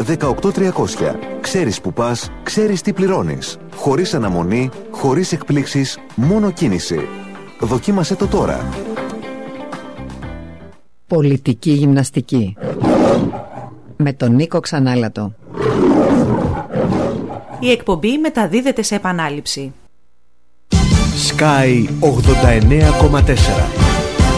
18300. Ξέρεις που πας, ξέρεις τι πληρώνεις. Χωρίς αναμονή, χωρίς εκπλήξεις, μόνο κίνηση. Δοκίμασέ το τώρα. Πολιτική γυμναστική με τον Νίκο Ξανάλατο. Η εκπομπή μεταδίδεται σε επανάληψη. Sky 89,4.